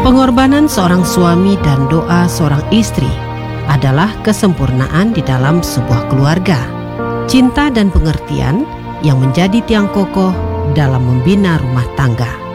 Pengorbanan seorang suami dan doa seorang istri adalah kesempurnaan di dalam sebuah keluarga. Cinta dan pengertian yang menjadi tiang kokoh dalam membina rumah tangga.